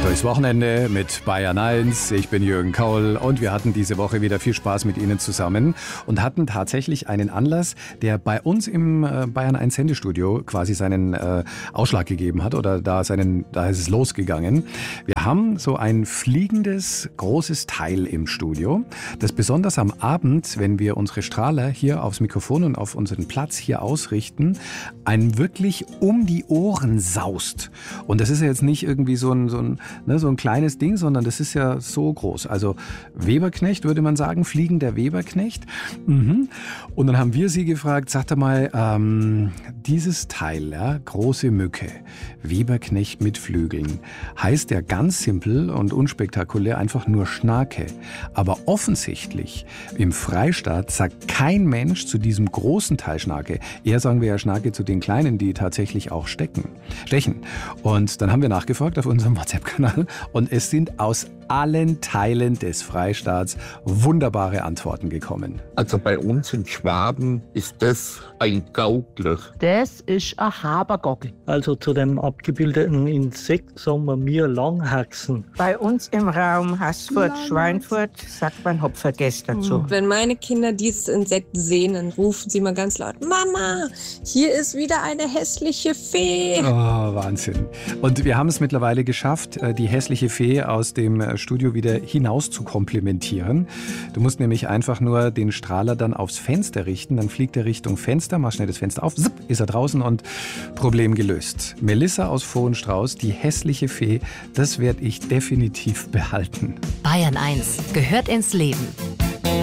Durchs Wochenende mit Bayern 1. Ich bin Jürgen Kaul und wir hatten diese Woche wieder viel Spaß mit Ihnen zusammen und hatten tatsächlich einen Anlass, der bei uns im Bayern 1 Sendestudio quasi seinen Ausschlag gegeben hat oder da ist es losgegangen. Wir haben so ein fliegendes, großes Teil im Studio, das besonders am Abend, wenn wir unsere Strahler hier aufs Mikrofon und auf unseren Platz hier ausrichten, einen wirklich um die Ohren saust. Und das ist ja jetzt nicht irgendwie so ein kleines Ding, sondern das ist ja so groß. Also Weberknecht, würde man sagen, fliegender Weberknecht. Mhm. Und dann haben wir sie gefragt, sagt doch mal, dieses Teil, ja, große Mücke, Weberknecht mit Flügeln, heißt ja ganz simpel und unspektakulär einfach nur Schnake. Aber offensichtlich im Freistaat sagt kein Mensch zu diesem großen Teil Schnake. Eher sagen wir ja Schnake zu den kleinen, die tatsächlich auch stechen. Und dann haben wir nachgefragt auf unserem WhatsApp-Kanal und es sind aus allen Teilen des Freistaats wunderbare Antworten gekommen. Also bei uns in Schwaben ist das ein Gaukler. Das ist ein Habergockel. Also zu dem abgebildeten Insekt sagen wir Langhaxen. Bei uns im Raum Haßfurt-Schweinfurt sagt man Hopfergäst dazu. Wenn meine Kinder dieses Insekt sehen, dann rufen sie mal ganz laut: Mama, hier ist wieder eine hässliche Fee. Oh, Wahnsinn. Und wir haben es mittlerweile geschafft, die hässliche Fee aus dem Studio wieder hinaus zu komplimentieren. Du musst nämlich einfach nur den Strahler dann aufs Fenster richten, dann fliegt er Richtung Fenster, mach schnell das Fenster auf, zipp, ist er draußen und Problem gelöst. Melissa aus Vohenstrauß, die hässliche Fee, das werde ich definitiv behalten. Bayern 1 gehört ins Leben.